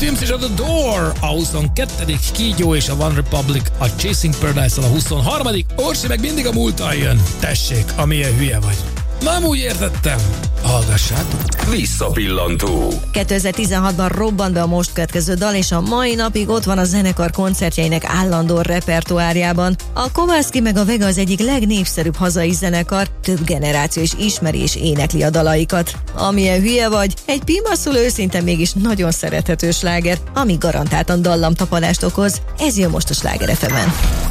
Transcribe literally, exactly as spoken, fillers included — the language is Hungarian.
Perfumes és a The Door a huszonkettedik Kígyó és a One Republic a Chasing Paradise-al a huszonharmadik Orsi meg mindig a múltal jön. Tessék, amilyen hülye vagy. Nem úgy értettem. Hallgassátok. Visszapillantó. kétezer-tizenhatban robbant be a most következő dal, és a mai napig ott van a zenekar koncertjeinek állandó repertoárjában. A Kowalski meg a Vega az egyik legnépszerűbb hazai zenekar, több generáció is ismeri és énekli a dalaikat. Amilyen hülye vagy, egy pimaszul őszinte mégis nagyon szerethető sláger, ami garantáltan dallamtapadást okoz. Ez jön most a Sláger ef emen.